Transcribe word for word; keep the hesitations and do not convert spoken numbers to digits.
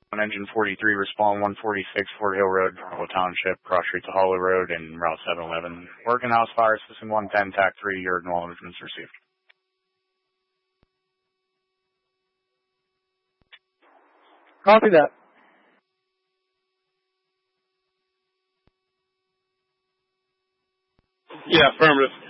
On engine forty-three, respond one forty-six, Fort Hill Road, Harlow Township, cross street to Hollow Road, and Route seven eleven. Working house fire system one ten, T A C three, your acknowledgements received. Copy that. Yeah, affirmative.